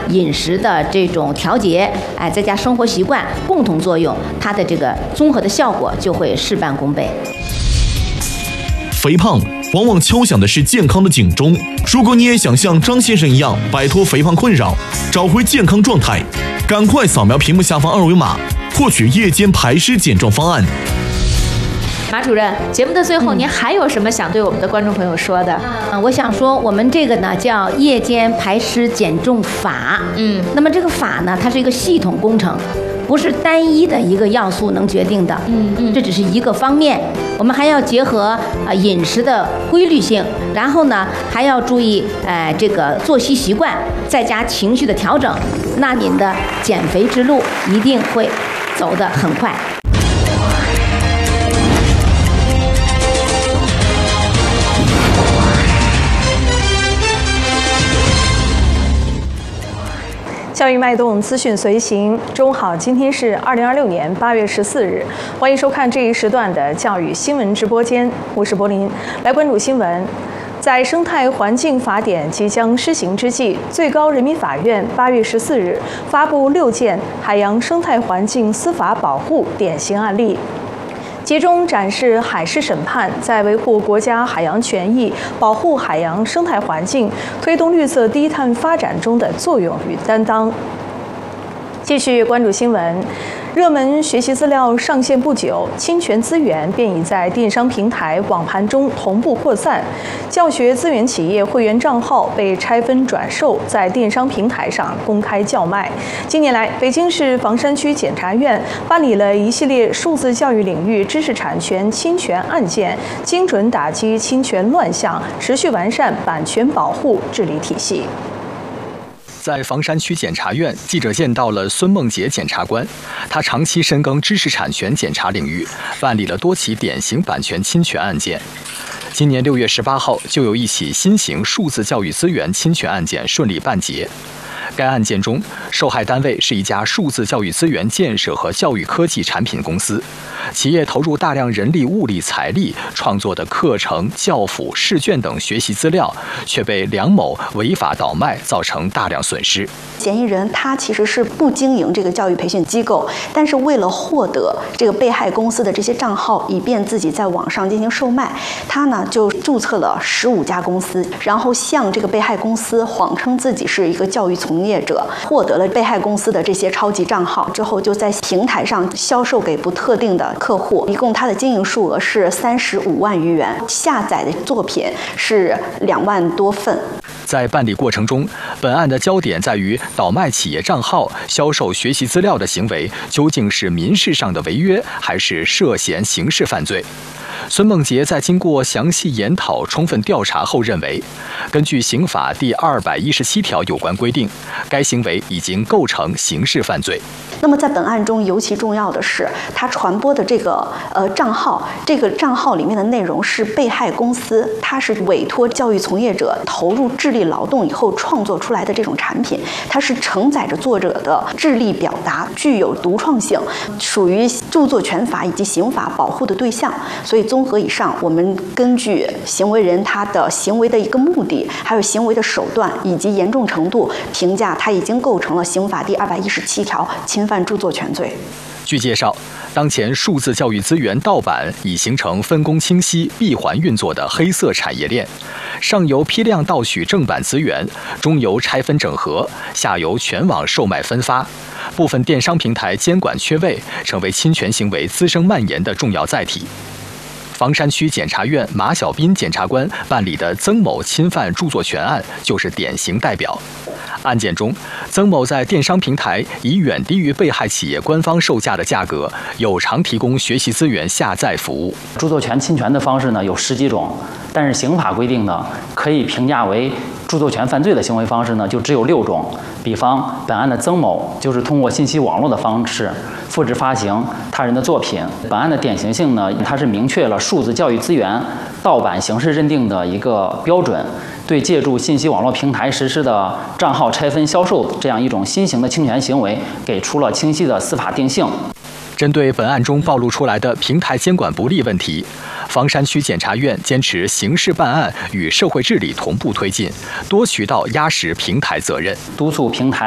饮食的这种调节，再加生活习惯共同作用，它的这个综合的效果就会事半功倍。 肥胖往往敲响的是健康的警钟。如果你也想像张先生一样摆脱肥胖困扰，找回健康状态，赶快扫描屏幕下方2维码，获取夜间排湿减重方案。 马主任，节目的最后，您还有什么想对我们的观众朋友说的？ 我想说，我们这个呢叫夜间排湿减重法。那么这个法呢，它是一个系统工程，不是单一的一个要素能决定的。这只是一个方面，我们还要结合饮食的规律性，然后呢还要注意这个作息习惯，再加情绪的调整，那您的减肥之路一定会走得很快。 教育脉动，资讯随行。中午好，今天是2026年8月14日，欢迎收看这一时段的教育新闻直播间，我是柏林。来关注新闻。在生态环境法典即将施行之际，最高人民法院8月14日发布6件海洋生态环境司法保护典型案例。集中展示海事审判在维护国家海洋权益、保护海洋生态环境、推动绿色低碳发展中的作用与担当。继续关注新闻。热门学习资料上线不久，侵权资源便已在电商平台网盘中同步扩散，教学资源企业会员账号被拆分转售，在电商平台上公开叫卖。近年来，北京市房山区检察院办理了一系列数字教育领域知识产权侵权案件，精准打击侵权乱象，持续完善版权保护治理体系。 在房山区检察院，记者见到了孙梦洁检察官。他长期深耕知识产权检察领域，办理了多起典型版权侵权案件。今年6月18号，就有一起新型数字教育资源侵权案件顺利办结。该案件中，受害单位是一家数字教育资源建设和教育科技产品公司，企业投入大量人力、物力、财力创作的课程、教辅、试卷等学习资料，却被梁某违法倒卖，造成大量损失。 嫌疑人他其实是不经营这个教育培训机构，但是为了获得这个被害公司的这些账号，以便自己在网上进行售卖，他呢就注册了15家公司，然后向这个被害公司谎称自己是一个教育从业者，获得了被害公司的这些超级账号之后，就在平台上销售给不特定的客户，一共他的经营数额是35万余元，下载的作品是2万多份。 在办理过程中，本案的焦点在于倒卖企业账号、销售学习资料的行为究竟是民事上的违约，还是涉嫌刑事犯罪？孙梦洁在经过详细研讨、充分调查后认为，根据刑法第217条有关规定，该行为已经构成刑事犯罪。 那么在本案中尤其重要的是，他传播的这个账号，这个账号里面的内容是被害公司，它是委托教育从业者投入智力劳动以后创作出来的这种产品，它是承载着作者的智力表达，具有独创性，属于著作权法以及刑法保护的对象。所以综合以上，我们根据行为人他的行为的一个目的，还有行为的手段以及严重程度，评价他已经构成了刑法第217条侵犯著作权罪。 据介绍，当前数字教育资源盗版已形成分工清晰、闭环运作的黑色产业链，上游批量盗取正版资源，中游拆分整合，下游全网售卖分发。部分电商平台监管缺位，成为侵权行为滋生蔓延的重要载体。房山区检察院马小斌检察官办理的曾某侵犯著作权案就是典型代表。案件中，曾某在电商平台以远低于被害企业官方售价的价格，有偿提供学习资源下载服务。 著作权侵权的方式呢有10几种，但是刑法规定呢，可以评价为著作权犯罪的行为方式呢，就只有6种。比方，本案的曾某就是通过信息网络的方式复制发行他人的作品。本案的典型性呢，它是明确了数字教育资源盗版形式认定的一个标准，对借助信息网络平台实施的账号拆分销售这样一种新型的侵权行为，给出了清晰的司法定性。 针对本案中暴露出来的平台监管不力问题，房山区检察院坚持刑事办案与社会治理同步推进，多渠道压实平台责任， 督促平台